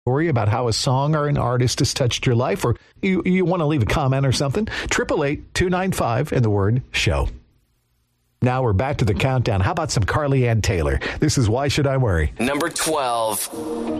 Story about how a song or an artist has touched your life, or you want to leave a comment or something, 888-295 and the word show. Now we're back to the countdown. How about some Carly Ann Taylor? This is Why Should I Worry? Number 12.